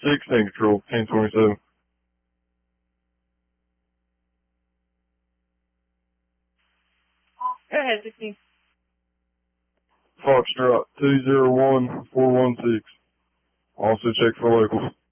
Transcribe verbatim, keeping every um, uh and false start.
sixteen Control, ten twenty-seven. Go ahead, sixteen. Foxtrot, two zero one four one six. Also check for locals.